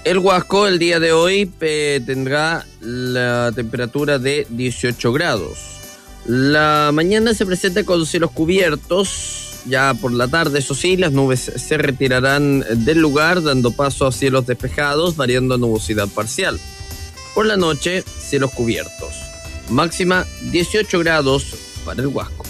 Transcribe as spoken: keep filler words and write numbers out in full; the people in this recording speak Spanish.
El Huasco el día de hoy eh, tendrá la temperatura de dieciocho grados. La mañana se presenta con cielos cubiertos. Ya por la tarde, eso sí, las nubes se retirarán del lugar, dando paso a cielos despejados, variando nubosidad parcial. Por la noche, cielos cubiertos. Máxima dieciocho grados para el Huasco.